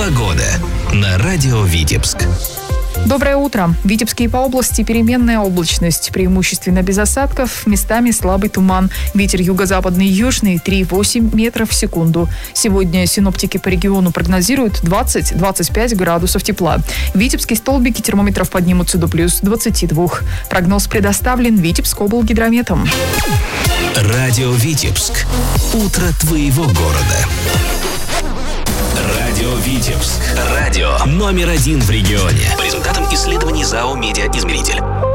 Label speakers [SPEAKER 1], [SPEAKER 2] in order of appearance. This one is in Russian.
[SPEAKER 1] Погода на радио Витебск.
[SPEAKER 2] Доброе утро. В Витебске и по области переменная облачность, преимущественно без осадков, местами слабый туман. Ветер юго-западный и южный 3,8 метров в секунду. Сегодня синоптики по региону прогнозируют 20-25 градусов тепла. В Витебске столбики термометров поднимутся до плюс 22. Прогноз предоставлен Витебскоблгидрометом.
[SPEAKER 1] Радио Витебск. Утро твоего города. Радио Витебск. Радио номер 1 в регионе. По результатам исследований ЗАО «Медиаизмеритель».